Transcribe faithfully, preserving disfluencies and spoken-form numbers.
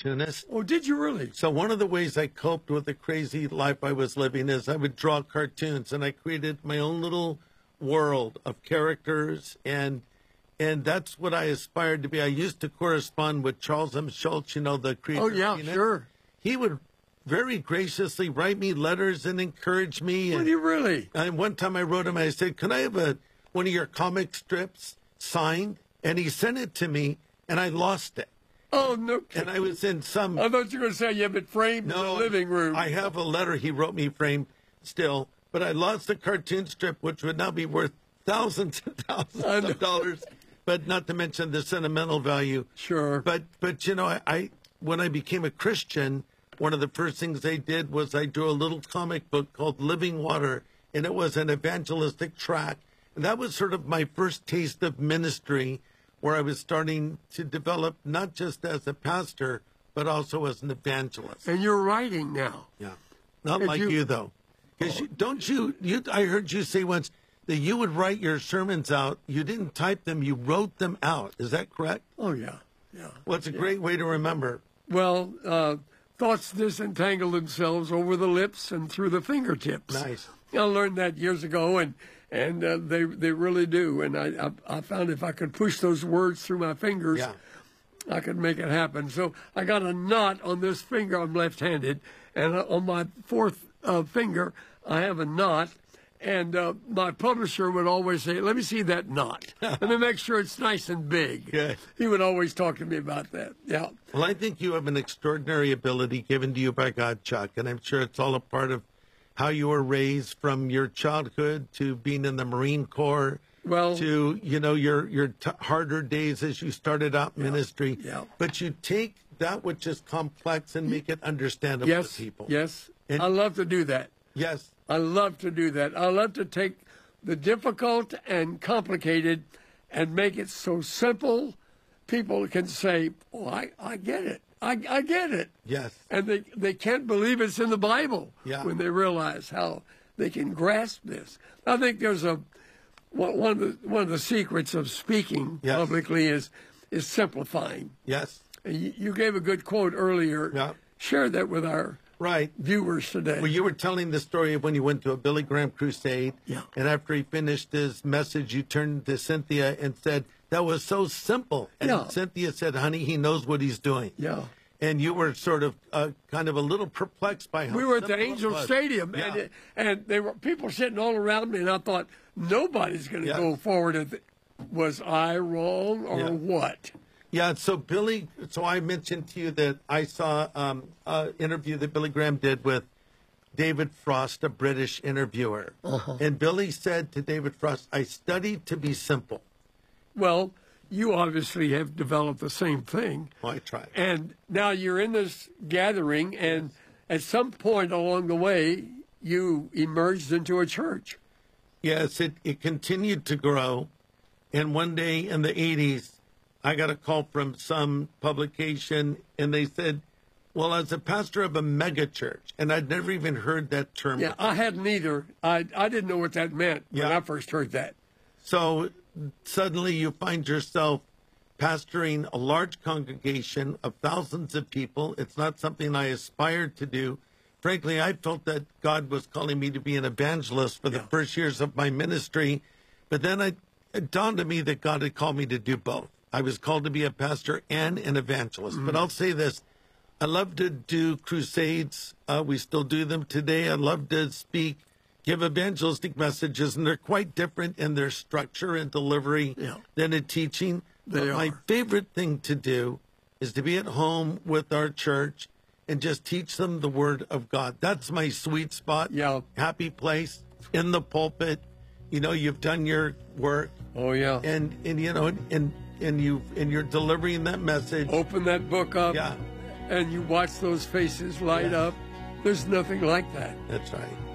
cartoonist. Oh, did you really? So one of the ways I coped with the crazy life I was living is I would draw cartoons, and I created my own little world of characters, and and that's what I aspired to be. I used to correspond with Charles M. Schultz, you know, the creator. Oh, yeah, Peanuts. sure. He would very graciously write me letters and encourage me. Did And, you really? and one time I wrote him, I said, can I have a one of your comic strips signed? And he sent it to me, and I lost it. Oh, no. And I was in some... I thought you were going to say you have it framed no, in the living room. I have a letter he wrote me framed still, but I lost the cartoon strip, which would now be worth thousands and thousands of dollars, but not to mention the sentimental value. Sure. But, but you know, I, I when I became a Christian, one of the first things I did was I drew a little comic book called Living Water, and it was an evangelistic track. And that was sort of my first taste of ministry, where I was starting to develop not just as a pastor, but also as an evangelist. And you're writing now. Yeah. Not Did like you, you- though. Because you, don't you, you, I heard you say once that you would write your sermons out. You didn't type them, you wrote them out. Is that correct? Oh, yeah. Yeah. Well, it's a great way to remember. Well, uh, thoughts disentangle themselves over the lips and through the fingertips. Nice. I learned that years ago, and and uh, they they really do. And I, I I found if I could push those words through my fingers, Yeah. I could make it happen. So I got a knot on this finger. I'm left-handed, and on my fourth uh, finger, I have a knot. And uh, my publisher would always say, let me see that knot. Let me make sure it's nice and big. Good. He would always talk to me about that. Yeah. Well, I think you have an extraordinary ability given to you by God, Chuck, and I'm sure it's all a part of how you were raised from your childhood to being in the Marine Corps, Well, to, you know, your, your t- harder days as you started out ministry. yeah. But you take that which is complex and make it understandable yes, to people. yes. And- I love to do that. Yes. I love to do that. I love to take the difficult and complicated and make it so simple people can say, oh, I, I get it. I, I get it. Yes. And they, they can't believe it's in the Bible Yeah. when they realize how they can grasp this. I think there's a one one of the, one of the secrets of speaking Yes. publicly is is simplifying. Yes. And you, you gave a good quote earlier. Yeah. Share that with our Right. viewers today. Well, you were telling the story of when you went to a Billy Graham crusade. Yeah. And after he finished his message, you turned to Cynthia and said, that was so simple. And Yeah. Cynthia said, honey, he knows what he's doing. Yeah. And you were sort of uh, kind of a little perplexed by how We were at the simple it Angel was. Stadium, Yeah. and it, and there were people sitting all around me, and I thought nobody's going to Yeah. go forward. And th- was I wrong or Yeah. what? Yeah, so Billy, so I mentioned to you that I saw um, an interview that Billy Graham did with David Frost, a British interviewer. Uh-huh. And Billy said to David Frost, I studied to be simple. Well, you obviously have developed the same thing, Well, I tried. and now you're in this gathering, and at some point along the way, you emerged into a church. Yes, it, it continued to grow. And one day in the eighties, I got a call from some publication, and they said, well, as a pastor of a mega church, and I'd never even heard that term Yeah, before. I hadn't either. I I didn't know what that meant when Yeah. I first heard that. So suddenly you find yourself pastoring a large congregation of thousands of people. It's not something I aspired to do. Frankly, I felt that God was calling me to be an evangelist for the Yeah. first years of my ministry. But then I, it dawned on me that God had called me to do both. I was called to be a pastor and an evangelist. But I'll say this. I love to do crusades. Uh, we still do them today. I love to speak, give evangelistic messages, and they're quite different in their structure and delivery Yeah. than a teaching. They But my are. favorite thing to do is to be at home with our church and just teach them the Word of God. That's my sweet spot. Yeah. Happy place in the pulpit. You know, you've done your work, Oh, yeah. and and you know, and and you and you're delivering that message. Open that book up, Yeah. and you watch those faces light Yeah. up. There's nothing like that. That's right.